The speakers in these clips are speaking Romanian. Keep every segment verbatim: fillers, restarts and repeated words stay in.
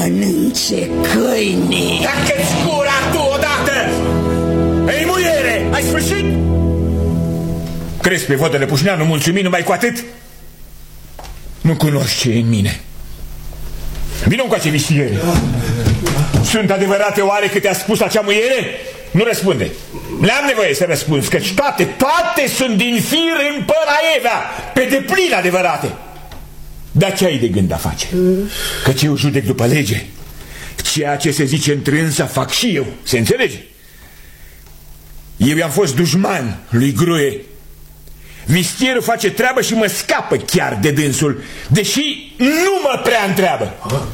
mănânce câinii. Dacă-ți cura tu odată! Ei, muiere, ai sfârșit? Crezi pe Vodă Lăpușneanu mulțumit numai cu atât? Nu cunoști ce e în mine. Vino încoace, vistiere. Sunt adevărate oare că te-a spus acea muiere? Nu răspunde. N-am nevoie să răspunzi, căci toate, toate sunt din fir în Păraeva, pe deplin adevărate. Dar ce ai de gând a face? Căci eu judec după lege. Ceea ce se zice întrânsa fac și eu, se înțelege? Eu i-am fost dușman lui Gruie. Vistierul face treabă și mă scapă chiar de dânsul, deși nu mă prea întreabă.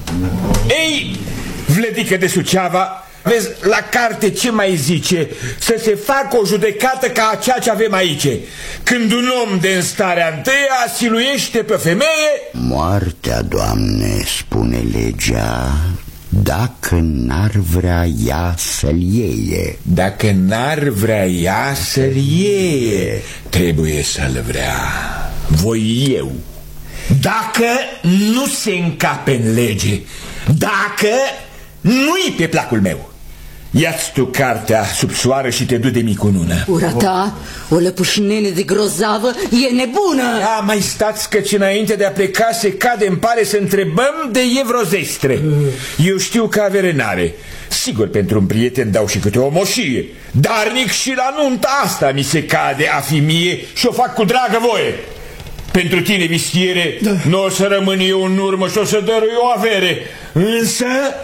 Ei, Vlădică de Suceava, vezi, la carte ce mai zice? Să se facă o judecată ca aceea ce avem aici, când un om de în starea întâia siluiește pe femeie. Moartea, Doamne, spune legea, dacă n-ar vrea ea să-l iei. Dacă n-ar vrea ea să-l iei, trebuie să-l vrea. Voi eu. Dacă nu se încape în lege, dacă nu-i pe placul meu, ia-ți tu cartea sub soară și te du de micunună. Ura ta, o lăpușnene de grozavă, e nebună. Da, mai stați, căci înainte de a pleca se cade, îmi pare, să întrebăm de e vreo zestre. Eu știu că avere n-are. Sigur, pentru un prieten dau și câte o moșie. Darnic și la nunta asta mi se cade a fi mie și o fac cu dragă voie. Pentru tine, vistiere, da. Nu o să rămân eu în urmă și o să dărui o avere. Însă,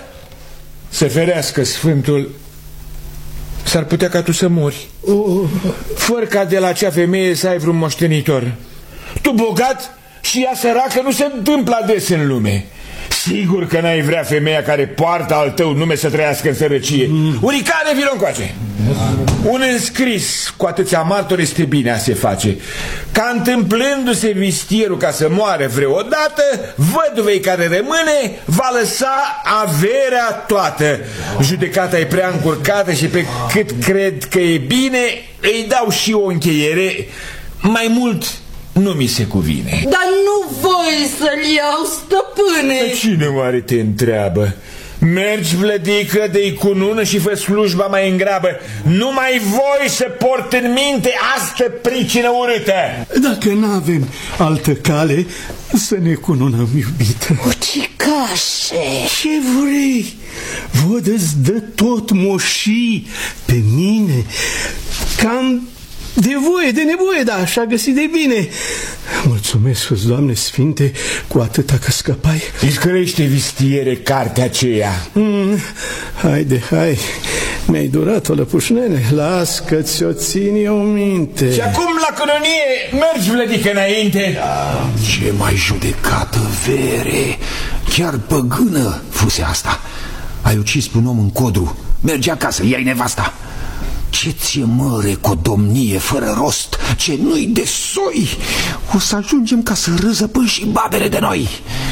să ferească Sfântul, s-ar putea ca tu să mori, uh. fără ca de la acea femeie să ai vreun moștenitor. Tu bogat și ea săracă nu se întâmplă des în lume. Sigur că n-ai vrea femeia care poartă al tău nume să trăiască în sărăcie. mm. Uricane, vino încoace. Un înscris cu atâția martori este bine a se face, ca întâmplându-se vistierul ca să moară vreodată, văduvei care rămâne va lăsa averea toată. Judecata e prea încurcată și pe cât cred că e bine îi dau și o încheiere. Mai mult nu mi se cuvine. Dar nu voi să-l iau, stăpâne. Cine oare te întreabă? Mergi, Vlădică, de-i cunună și fă slujba mai în grabă. Numai voi să port în minte astă pricină urâtă. Dacă n-avem altă cale, să ne cununăm, iubită. Ucicașe, ce vrei? Văd-ți dă tot moșii pe mine. Cam de voie, de nevoie, da, așa găsit de bine. Mulțumesc-ți, Doamne Sfinte, cu atâta că scăpai. Îți crește, vistiere, cartea aceea. mm, Haide, hai, mi-ai durat o lăpușnene. Las că ți-o țin eu minte. Și acum la cununie mergi, Vlădică, înainte. Da, ce mai judecată vere. Chiar păgână fuse asta. Ai ucis pe un om în Codru. Mergi acasă, iai nevasta. Ce ție măre cu o domnie fără rost, ce nu-i de soi. O să ajungem ca să râză până și babele de noi.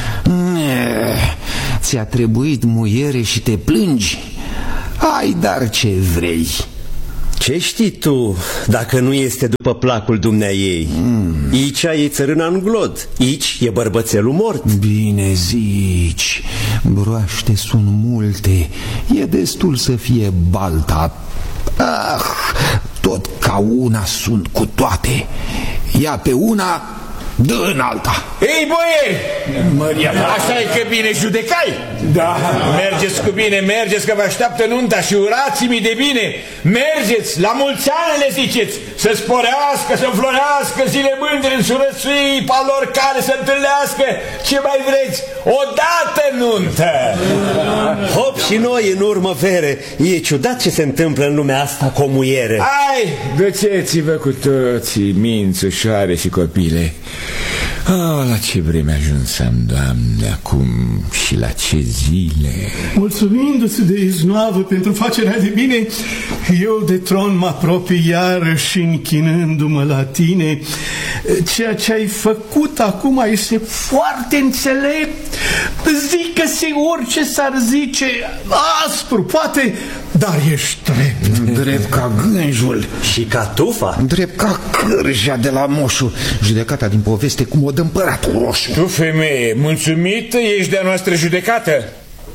Ți-a trebuit muiere și te plângi? Ai dar ce vrei. Ce știi tu dacă nu este după placul dumneaei? Mm. Aici e țărâna în glod, aici e bărbățelul mort. Bine zici, broaște sunt multe, e destul să fie balta. Ah, tot ca una sunt cu toate. Ia pe una, dă în alta. Ei, boieri, Maria, așa e că bine judecai. Da. Mergeți cu bine, mergeți că vă așteaptă nunta și urați-mi de bine. Mergeți, la mulți ani le ziceți, să sporească, să înflorească zile mândre în surățui, pa lor care să întâlnească. Ce mai vreți? Odată nuntă. Hop și noi în urmă, vere. E ciudat ce se întâmplă în lumea asta cu o muiere. Hai, duceți-vă cu toții, minți, ușoare și copile. Oh, la ce vreme ajunsăm, Doamne, acum și la ce zile. Mulțumindu-ți de iznoavă pentru facerea de bine, eu de tron mă apropii iarăși închinându-mă la tine. Ceea ce ai făcut acum este foarte înțelept. Zică-se orice s-ar zice, aspru, poate, dar ești drept. Drept ca gânjul. Și ca tufa. Drept ca cârja de la moșu. Judecata din poveste cum o dă împăratul roșu. Tu, femeie, mulțumită ești de-a noastră judecată?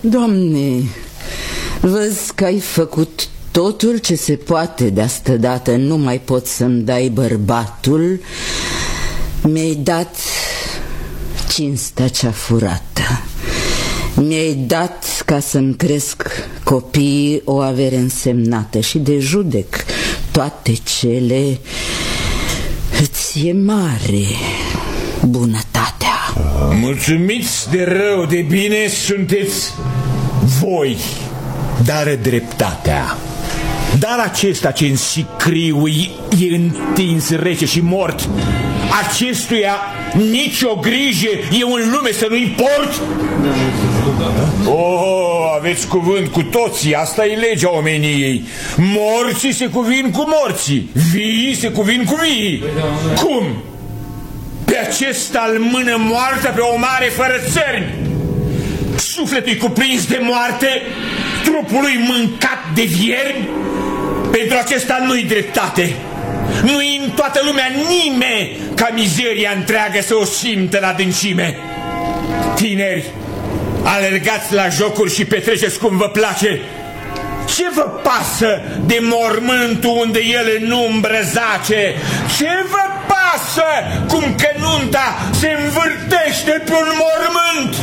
Doamne, văz că ai făcut totul ce se poate de astă dată. Nu mai pot să-mi dai bărbatul. Mi-ai dat cinstea cea furată. Mi-ai dat ca să-mi cresc copiii o avere însemnată și de judec toate cele îți e mare bunătatea. Mulțumiți de rău, de bine sunteți voi, dar dreptatea. Dar acesta ce în sicriu e întins rece și mort, acestuia nicio grijă eu în lume să nu-i port? Oh, aveți cuvânt cu toții, asta e legea omeniei. Morții se cuvin cu morții, vii se cuvin cu vii. Cum? Pe acesta al mână moartă pe o mare fără țărmi. Sufletul-i cuprins de moarte, trupul-i mâncat de viermi. Pentru acesta nu-i dreptate. Nu-i în toată lumea nimeni ca mizeria întreagă să o simtă la adâncime. Tineri, alergați la jocuri și petreceți cum vă place. Ce vă pasă de mormântul unde ele nu îmbrăzace? Ce vă pasă cum că nunta se învârtește pe un mormânt?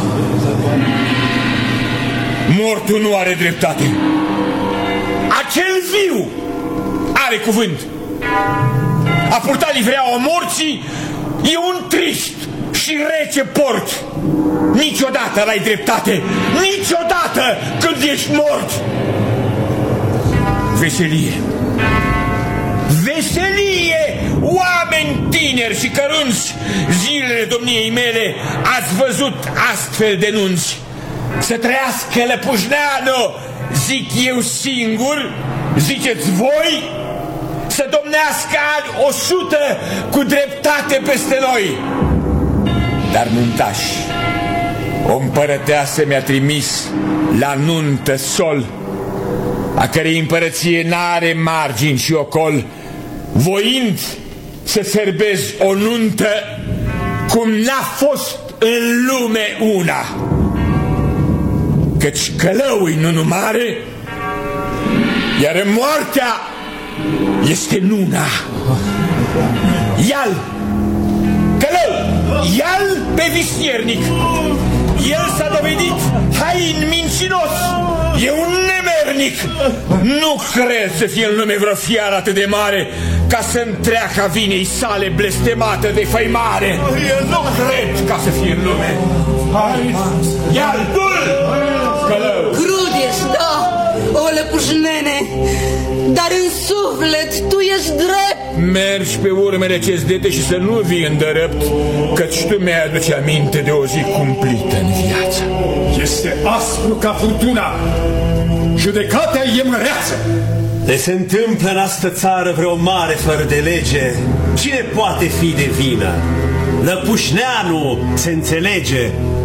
Mortul nu are dreptate. Acel viu are cuvânt. A purta livreaua morții e un trist și rece port. Niciodată n-ai dreptate, niciodată când ești mort. Veselie, veselie, oameni tineri și cărunți, zilele domniei mele ați văzut astfel de nunți. Să trăiască Lăpușneanu, zic eu singur, ziceți voi, să domnească ani o sută cu dreptate peste noi. Dar nuntași, o împărăteasă mi-a trimis la nuntă sol, a cărei împărăție n-are margini și ocol, voind să serbez o nuntă cum n-a fost în lume una. Căci călău-i nu numare, iar moartea este nuna. Ia-l, călău, ia-l pe visiernic. El s-a dovedit hain mincinos, e un nemernic. Nu cred să fie în lume vreo fiară atât de mare ca să întreacă vinei sale blestemată de făimare. Nu cred ca să fie în lume. Ia-l, du-l, călău. Crud ești, da, o Lăpușnene, dar în suflet tu ești drept. Mergi pe urmele ce-ți dete și să nu vii îndărăpt, căci tu mi-ai aduce aminte de o zi cumplită în viață. Este aspru ca furtuna, judecata e măreață. Le se întâmplă în astă țară vreo mare fără de lege. Cine poate fi de vină? Lăpușneanu se înțelege,